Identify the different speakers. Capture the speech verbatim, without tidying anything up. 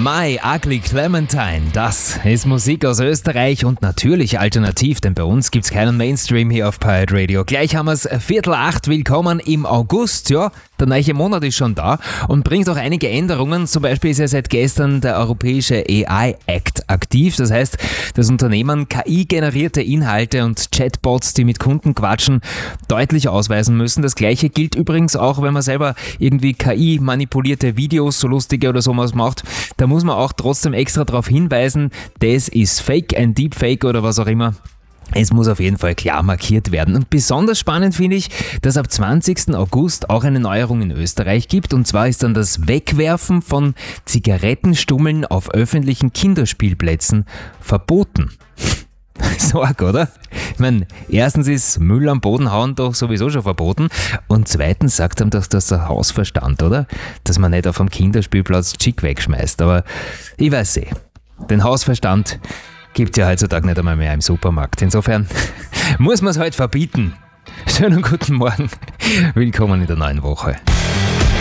Speaker 1: My Ugly Clementine, das ist Musik aus Österreich und natürlich alternativ, denn bei uns gibt's keinen Mainstream hier auf Pirate Radio. Gleich haben wir's Viertel acht, willkommen im August, ja, der neue Monat ist schon da und bringt auch einige Änderungen. Zum Beispiel ist ja seit gestern der europäische A I-Act aktiv, das heißt, dass Unternehmen K I-generierte Inhalte und Chatbots, die mit Kunden quatschen, deutlich ausweisen müssen. Das gleiche gilt übrigens auch, wenn man selber irgendwie K I-manipulierte Videos, so lustige oder sowas macht. Da muss man auch trotzdem extra darauf hinweisen, das ist Fake, ein Deepfake oder was auch immer. Es muss auf jeden Fall klar markiert werden. Und besonders spannend finde ich, dass ab zwanzigsten August auch eine Neuerung in Österreich gibt. Und zwar ist dann das Wegwerfen von Zigarettenstummeln auf öffentlichen Kinderspielplätzen verboten. Sorg, oder? Ich meine, erstens ist Müll am Boden hauen doch sowieso schon verboten und zweitens sagt einem doch das der Hausverstand, oder? Dass man nicht auf dem Kinderspielplatz Chick wegschmeißt, aber ich weiß eh, den Hausverstand gibt es ja heutzutage nicht einmal mehr im Supermarkt. Insofern muss man es halt verbieten. Schönen guten Morgen, willkommen in der neuen Woche.